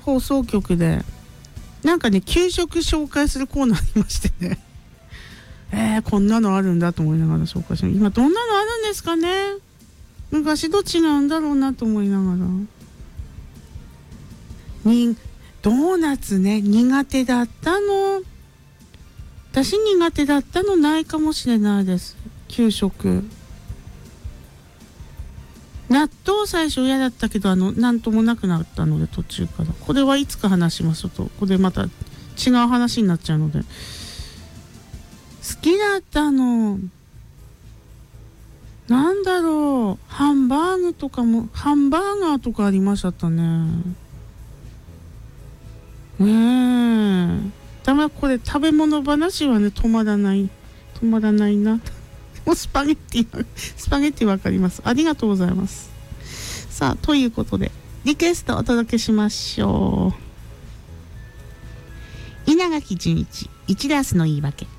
放送局でなんかね給食紹介するコーナーありましてねこんなのあるんだと思いながら紹介して今どんなのあるんですかね。昔と違うんだろうなと思いながらドーナツね苦手だったの。私苦手だったのないかもしれないです。給食納豆最初嫌だったけどなんともなくなったので途中からこれはいつか話しますとこれまた違う話になっちゃうので好きだったのなんだろうハンバーガーとかありましたね。だめこれ食べ物話はね止まらないなもうスパゲッティわかります。ありがとうございます。さあということでリクエストお届けしましょう。稲垣潤一1ダースの言い訳。